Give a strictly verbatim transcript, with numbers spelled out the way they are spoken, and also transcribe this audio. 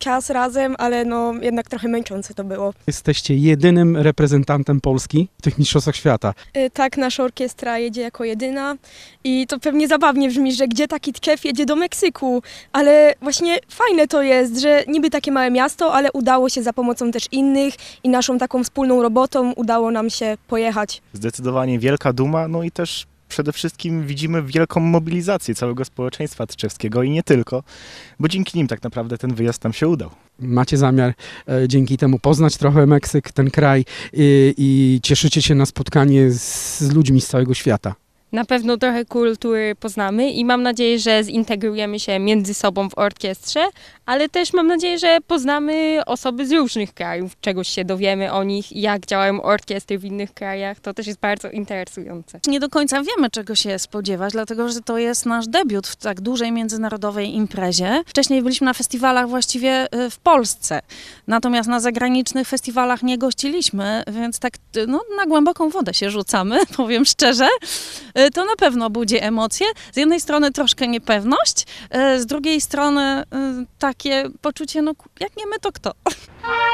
czas razem, ale no jednak trochę męczące to było. Jesteście jedynym reprezentantem Polski w tych mistrzostwach świata. Y, Tak, nasza orkiestra jedzie jako jedyna i to pewnie zabawnie brzmi, że gdzie taki Tczew jedzie do Meksyku, ale właśnie fajne to jest, że niby takie małe miasto, ale udało się za pomocą też innych i naszą taką wspólną robotą udało nam się pojechać. Zdecydowanie wielka duma, no i też przede wszystkim widzimy wielką mobilizację całego społeczeństwa tczewskiego i nie tylko, bo dzięki nim tak naprawdę ten wyjazd nam się udał. Macie zamiar e, dzięki temu poznać trochę Meksyk, ten kraj i, i cieszycie się na spotkanie z, z ludźmi z całego świata. Na pewno trochę kultury poznamy i mam nadzieję, że zintegrujemy się między sobą w orkiestrze, ale też mam nadzieję, że poznamy osoby z różnych krajów, czegoś się dowiemy o nich, jak działają orkiestry w innych krajach. To też jest bardzo interesujące. Nie do końca wiemy, czego się spodziewać, dlatego że to jest nasz debiut w tak dużej międzynarodowej imprezie. Wcześniej byliśmy na festiwalach właściwie w Polsce, natomiast na zagranicznych festiwalach nie gościliśmy, więc tak no, na głęboką wodę się rzucamy, powiem szczerze. To na pewno budzi emocje. Z jednej strony troszkę niepewność, z drugiej strony takie poczucie, no jak nie my, to kto?